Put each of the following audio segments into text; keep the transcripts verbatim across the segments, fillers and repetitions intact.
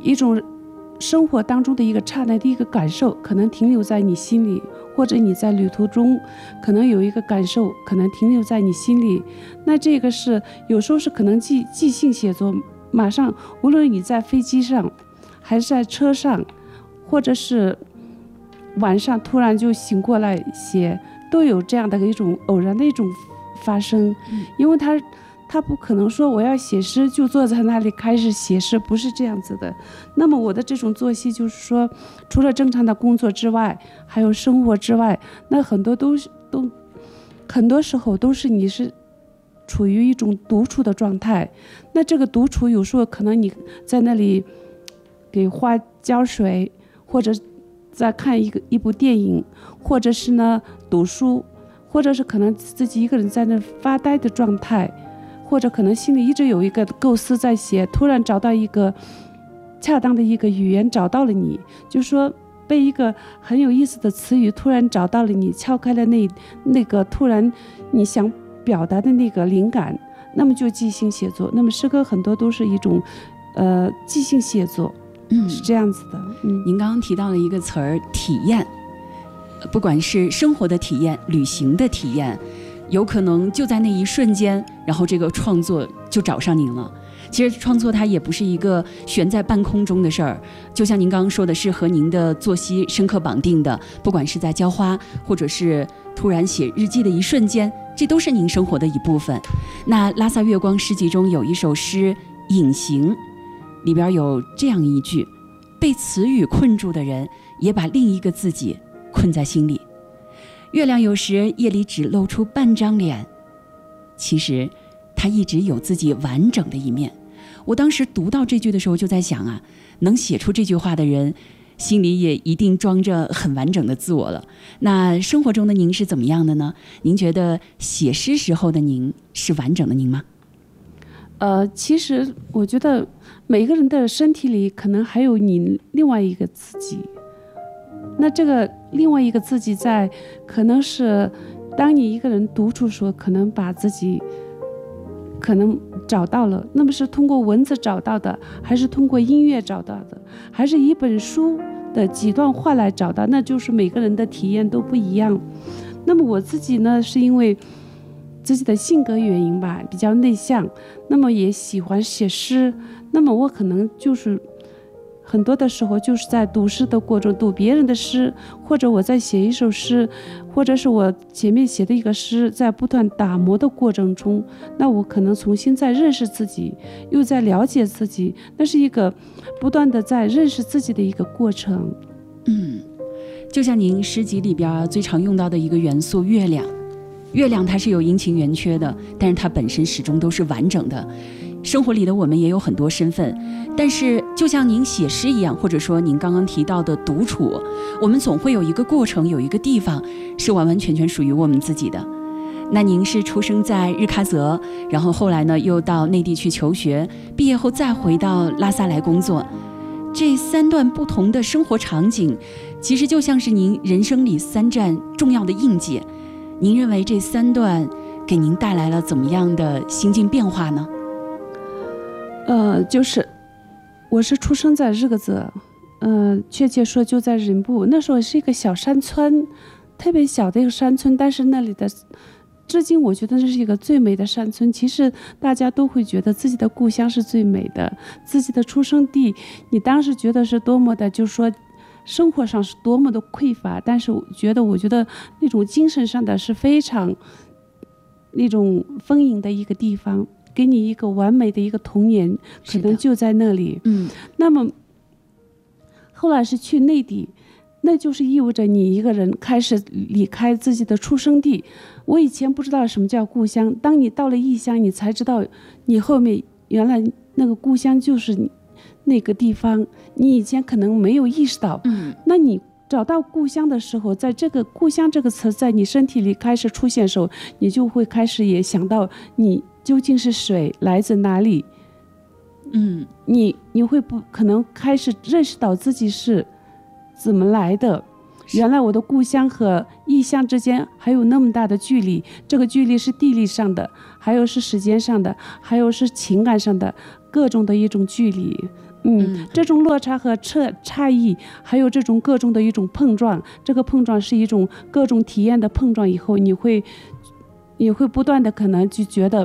一种生活当中的一个刹那的一个感受，可能停留在你心里，或者你在旅途中可能有一个感受，可能停留在你心里。那这个是有时候是可能即即兴写作，马上无论你在飞机上，还是在车上，或者是晚上突然就醒过来写，都有这样的一种偶然的一种发生。因为他他不可能说我要写诗就坐在那里开始写诗，不是这样子的。那么我的这种作息就是说，除了正常的工作之外，还有生活之外，那很多都是都很多时候都是你是处于一种独处的状态。那这个独处有时候可能你在那里给花浇水，或者在看一个一部电影，或者是呢读书，或者是可能自己一个人在那发呆的状态，或者可能心里一直有一个构思在写，突然找到一个恰当的一个语言找到了你，就是说被一个很有意思的词语突然找到了你，敲开了那那个突然你想表达的那个灵感，那么就即兴写作。那么诗歌很多都是一种呃即兴写作，嗯，是这样子的。嗯， 您刚刚提到了一个词儿体验，不管是生活的体验、旅行的体验，有可能就在那一瞬间，然后这个创作就找上您了。其实创作它也不是一个悬在半空中的事儿，就像您刚刚说的，是和您的作息深刻绑定的，不管是在浇花，或者是突然写日记的一瞬间，这都是您生活的一部分。那拉萨月光诗集中有一首诗《隐形》，里边有这样一句：被词语困住的人，也把另一个自己困在心里。月亮有时夜里只露出半张脸，其实它一直有自己完整的一面。我当时读到这句的时候就在想啊，能写出这句话的人心里也一定装着很完整的自我了。那生活中的您是怎么样的呢？您觉得写诗时候的您是完整的您吗？ 呃，其实我觉得每个人的身体里可能还有你另外一个自己，那这个另外一个自己在可能是当你一个人独处时候，可能把自己可能找到了，那么是通过文字找到的，还是通过音乐找到的，还是一本书的几段话来找到，那就是每个人的体验都不一样。那么我自己呢，是因为自己的性格原因吧，比较内向，那么也喜欢写诗，那么我可能就是很多的时候就是在读诗的过程，读别人的诗，或者我在写一首诗，或者是我前面写的一个诗，在不断打磨的过程中，那我可能重新在认识自己，又在了解自己，那是一个不断的在认识自己的一个过程。 嗯，就像您诗集里边最常用到的一个元素月亮，月亮它是有阴晴圆缺的，但是它本身始终都是完整的。生活里的我们也有很多身份，但是就像您写诗一样，或者说您刚刚提到的独处，我们总会有一个过程，有一个地方是完完全全属于我们自己的。那您是出生在日喀则，然后后来呢又到内地去求学，毕业后再回到拉萨来工作，这三段不同的生活场景其实就像是您人生里三站重要的印记。您认为这三段给您带来了怎么样的心境变化呢？ 呃，就是我是出生在日喀则，呃，确切说就在仁布，那时候是一个小山村，特别小的一个山村，但是那里的至今我觉得这是一个最美的山村。其实大家都会觉得自己的故乡是最美的，自己的出生地，你当时觉得是多么的，就是说生活上是多么的匮乏，但是我觉得我觉得那种精神上的是非常那种丰盈的一个地方，给你一个完美的一个童年，可能就在那里。 嗯， 那么后来是去内地，那就是意味着你一个人开始离开自己的出生地。我以前不知道什么叫故乡，当你到了异乡，你才知道你后面原来那个故乡就是你那个地方，你以前可能没有意识到。 嗯， 那你找到故乡的时候，在这个故乡这个词在你身体里开始出现的时候，你就会开始也想到你究竟是谁，来自哪里。 嗯， 你你会不可能开始认识到自己是怎么来的，原来我的故乡和异乡之间还有那么大的距离，这个距离是地理上的，还有是时间上的，还有是情感上的各种的一种距离。 嗯，嗯这种落差和差差异，还有这种各种的一种碰撞，这个碰撞是一种各种体验的碰撞，以后你会你会不断的可能就觉得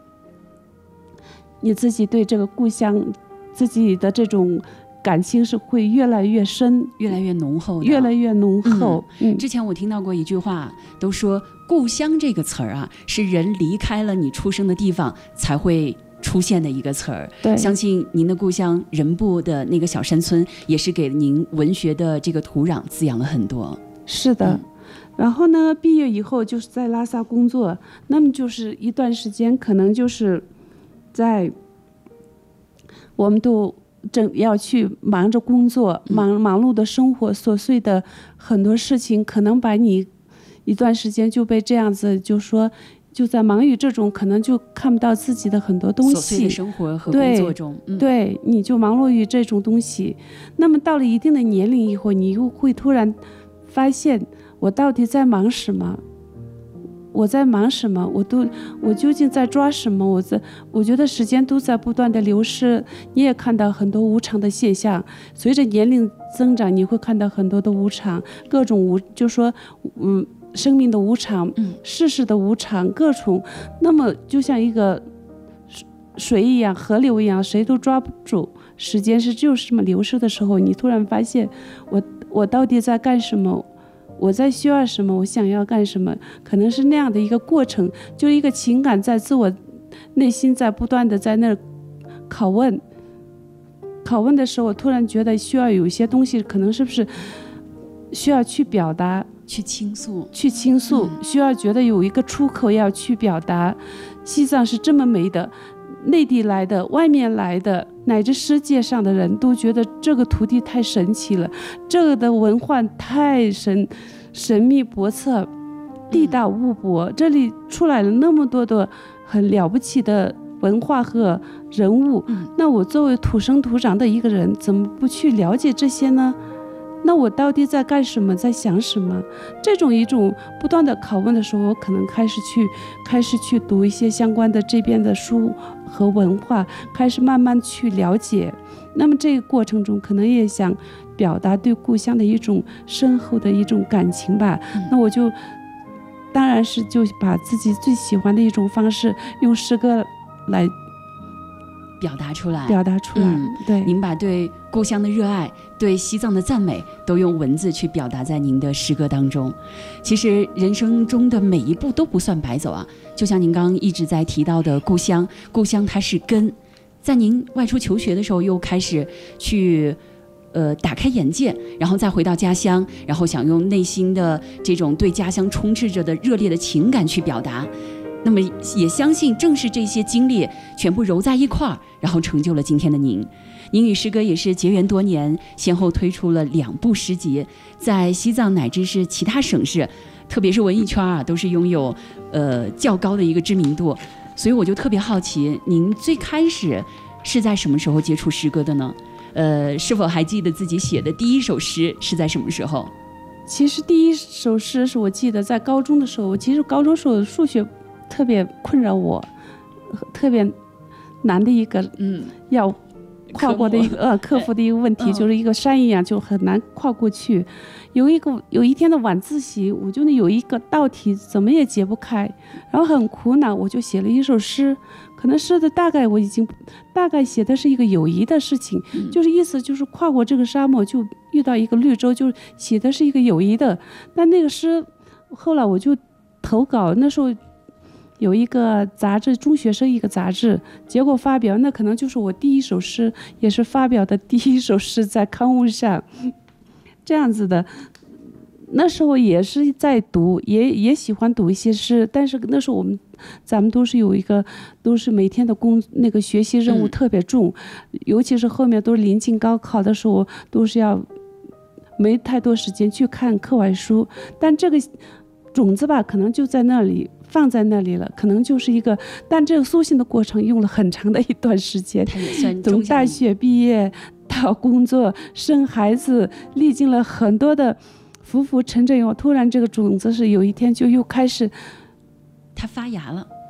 你自己对这个故乡自己的这种感情是会越来越深， 越来越浓厚的， 越来越浓厚。 嗯嗯、之前我听到过一句话，都说故乡这个词儿啊，是人离开了你出生的地方才会出现的一个词儿。 对， 相信您的故乡仁部的那个小山村，也是给您文学的这个土壤滋养了很多。 是的。嗯，然后呢，毕业以后就是在拉萨工作，那么就是一段时间，可能就是在我们都正要去忙着工作，忙忙碌的生活，琐碎的很多事情，可能把你一段时间就被这样子，就说就在忙于这种，可能就看不到自己的很多东西， 琐碎的生活和工作中， 对，嗯、对，你就忙碌于这种东西。那么到了一定的年龄以后，你又会突然发现，我到底在忙什么？我在忙什么？我都我究竟在抓什么？我在我觉得时间都在不断的流失。你也看到很多无常的现象，随着年龄增长，你会看到很多的无常，各种无，就说嗯，生命的无常， 嗯， 世事的无常，各种。那么就像一个水一样，河流一样，谁都抓不住。时间是就是这么流逝的时候，你突然发现，我我到底在干什么？我在需要什么？我想要干什么？可能是那样的一个过程，就一个情感在自我内心在不断的在那儿拷问，拷问的时候，我突然觉得需要有一些东西，可能是不是需要去表达、 去倾诉、 去倾诉，嗯、需要觉得有一个出口要去表达。西藏是这么美的，内地来的、外面来的，乃至世界上的人都觉得这个土地太神奇了，这个的文化太神神秘博测，地大物博，嗯、这里出来了那么多的很了不起的文化和人物， 嗯、 那我作为土生土长的一个人，怎么不去了解这些呢？那我到底在干什么，在想什么？这种一种不断的拷问的时候，我可能开始去开始去读一些相关的这边的书和文化，开始慢慢去了解。那么这个过程中，可能也想表达对故乡的一种深厚的一种感情吧。 嗯、 那我就当然是就把自己最喜欢的一种方式，用诗歌来表达出来， 表达出来。 嗯， 对， 您把对故乡的热爱、对西藏的赞美，都用文字去表达在您的诗歌当中。其实人生中的每一步都不算白走啊，就像您刚刚一直在提到的故乡，故乡它是根。在您外出求学的时候，又开始去呃打开眼界，然后再回到家乡，然后想用内心的这种对家乡充斥着的热烈的情感去表达。那么也相信正是这些经历全部揉在一块儿，然后成就了今天的您。您与诗歌也是结缘多年，先后推出了两部诗集，在西藏乃至是其他省市，特别是文艺圈啊，都是拥有呃较高的一个知名度。所以我就特别好奇，您最开始是在什么时候接触诗歌的呢？呃，是否还记得自己写的第一首诗是在什么时候？ 其实第一首诗是我记得在高中的时候，我其实高中时候数学特别困扰我，特别难的一个， 嗯， 要跨过的一个呃克服的一个问题， 嗯、 就是一个山一样就很难跨过去。有一个有一天的晚自习，我就有一个道题怎么也解不开，然后很苦恼，我就写了一首诗。可能诗的大概我已经大概写的是一个友谊的事情， 嗯、 就是意思就是跨过这个沙漠就遇到一个绿洲，就是写的是一个友谊的。但那个诗后来我就投稿，那时候有一个杂志，中学生一个杂志，结果发表，那可能就是我第一首诗，也是发表的第一首诗在刊物上，这样子的。那时候也是在读，也也喜欢读一些诗，但是那时候我们咱们都是有一个，都是每天的工那个学习任务特别重，嗯、尤其是后面都是临近高考的时候，都是要没太多时间去看课外书，但这个种子吧，可能就在那里。放在那里了，可能就是一个，但这个苏醒的过程用了很长的一段时间，从大学毕业到工作、生孩子，历经了很多的浮浮沉沉以后，突然这个种子是有一天就又开始， 它发芽了，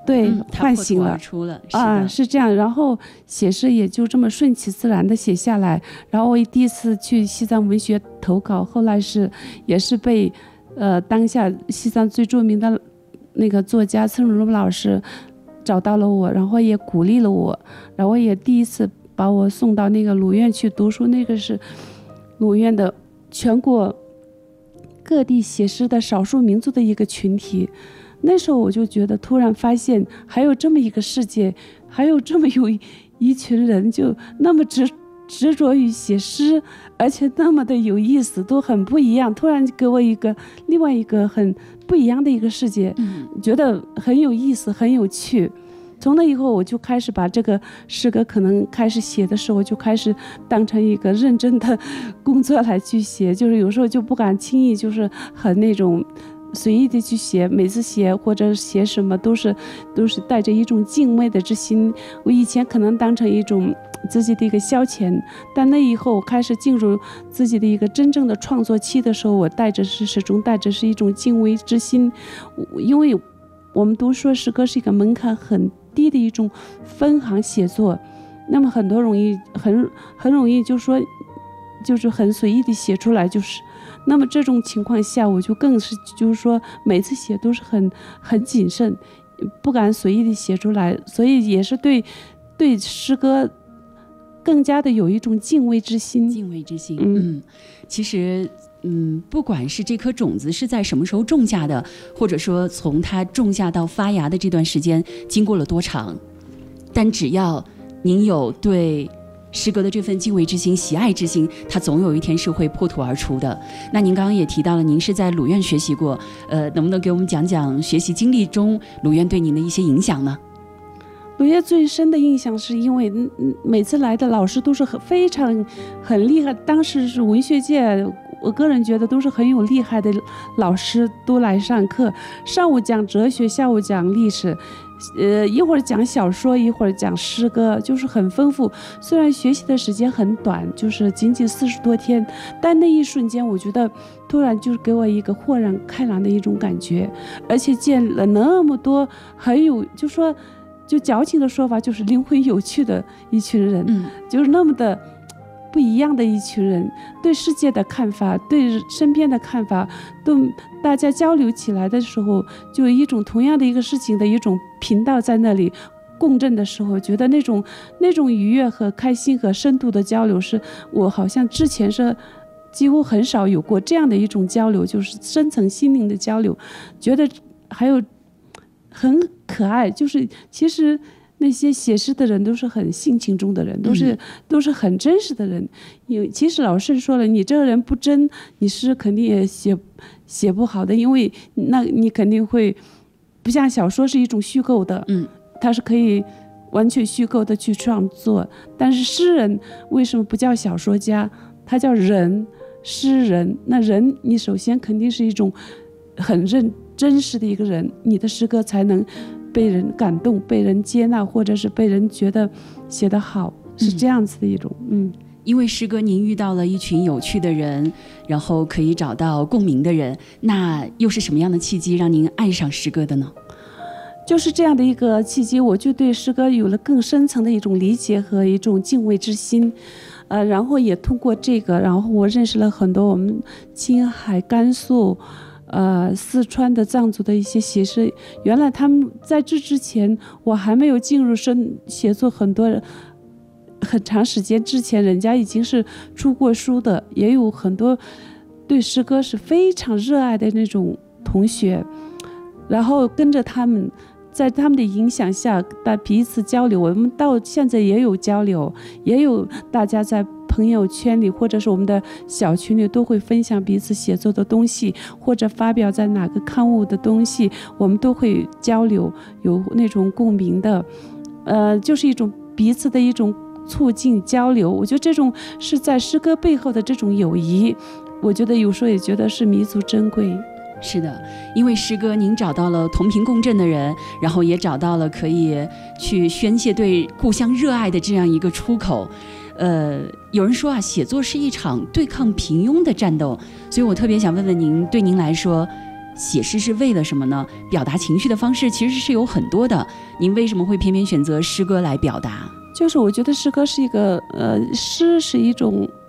对、 嗯、 唤醒了， 出了啊，是这样。然后写诗也就这么顺其自然的写下来。然后我第一次去西藏文学投稿，后来是也是被呃当下西藏最著名的那个作家村鲁鲁老师找到了我，然后也鼓励了我，然后也第一次把我送到那个鲁院去读书。那个是鲁院的全国各地写诗的少数民族的一个群体。那时候我就觉得突然发现还有这么一个世界，还有这么有一群人就那么执执着于写诗，而且那么的有意思，都很不一样。突然给我一个另外一个很不一样的一个世界， 嗯， 觉得很有意思，很有趣。从那以后我就开始把这个诗歌可能开始写的时候就开始当成一个认真的工作来去写，就是有时候就不敢轻易就是很那种随意的去写，每次写或者写什么都是都是带着一种敬畏的之心。我以前可能当成一种自己的一个消遣，但那以后我开始进入自己的一个真正的创作期的时候，我带着是始终带着是一种敬畏之心。因为我们都说诗歌是一个门槛很低的一种分行写作，那么很多容易很很容易就说就是很随意的写出来，就是那么这种情况下我就更是就是说每次写都是很很谨慎，不敢随意的写出来，所以也是对对诗歌更加的有一种敬畏之心。 敬畏之心，嗯，嗯其实嗯，不管是这颗种子是在什么时候种下的，或者说从它种下到发芽的这段时间经过了多长，但只要您有对诗歌的这份敬畏之心、喜爱之心，它总有一天是会破土而出的。那您刚刚也提到了，您是在鲁院学习过，呃，能不能给我们讲讲学习经历中鲁院对您的一些影响呢？ 鲁院最深的印象是因为每次来的老师都是很非常很厉害，当时是文学界我个人觉得都是很有厉害的老师都来上课，上午讲哲学，下午讲历史，呃，一会儿讲小说，一会儿讲诗歌，就是很丰富。虽然学习的时间很短，就是仅仅四十多天，但那一瞬间我觉得突然就是给我一个豁然开朗的一种感觉，而且见了那么多很有就说就矫情的说法就是灵魂有趣的一群人， 嗯， 就是那么的不一样的一群人，对世界的看法，对身边的看法，都大家交流起来的时候，就有一种同样的一个事情的一种频道在那里共振的时候，觉得那种那种愉悦和开心和深度的交流，是我好像之前是几乎很少有过这样的一种交流，就是深层心灵的交流，觉得还有很可爱，就是其实那些写诗的人都是很性情中的人，都是、嗯、都是很真实的人。因为其实老师说了，你这个人不真，你诗肯定也写写不好的，因为那你肯定会不像小说是一种虚构的， 嗯， 它是可以完全虚构的去创作。但是诗人为什么不叫小说家？他叫人，诗人。那人，你首先肯定是一种很认真实的一个人，你的诗歌才能被人感动，被人接纳，或者是被人觉得写得好，是这样子的一种。嗯， 因为诗歌您遇到了一群有趣的人，然后可以找到共鸣的人，那又是什么样的契机让您爱上诗歌的呢？ 就是这样的一个契机，我就对诗歌有了更深层的一种理解和一种敬畏之心。呃，然后也通过这个，然后我认识了很多我们青海、甘肃呃，四川的藏族的一些写诗，原来他们在这之前，我还没有进入深写作，很多人很长时间之前，人家已经是出过书的，也有很多对诗歌是非常热爱的那种同学，然后跟着他们，在他们的影响下，大彼此交流，我们到现在也有交流，也有大家在朋友圈里或者是我们的小群里都会分享彼此写作的东西，或者发表在哪个刊物的东西，我们都会交流，有那种共鸣的，呃，就是一种彼此的一种促进交流。我觉得这种是在诗歌背后的这种友谊，我觉得有时候也觉得是弥足珍贵。 是的，因为诗歌您找到了同频共振的人，然后也找到了可以去宣泄对故乡热爱的这样一个出口。呃，有人说啊，写作是一场对抗平庸的战斗，所以我特别想问问您，对您来说， 写诗是为了什么呢？表达情绪的方式其实是有很多的，您为什么会偏偏选择诗歌来表达？ 就是我觉得诗歌是一个呃，诗是一种